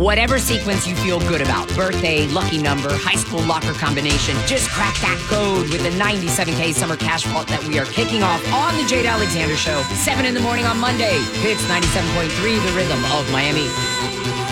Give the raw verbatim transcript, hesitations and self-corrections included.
Whatever sequence you feel good about, birthday, lucky number, high school locker combination, just crack that code with the ninety-seven K Summer Cash Vault that we are kicking off on the Jade Alexander Show, seven in the morning on Monday. Hits ninety-seven point three, The Rhythm of Miami.